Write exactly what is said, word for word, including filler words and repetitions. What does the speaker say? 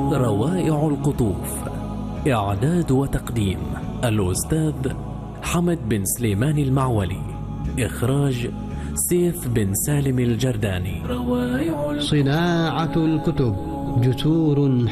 روائع القطوف. إعداد وتقديم الأستاذ حمد بن سليمان المعولي. إخراج سيف بن سالم الجرداني. صناعة الكتب جسور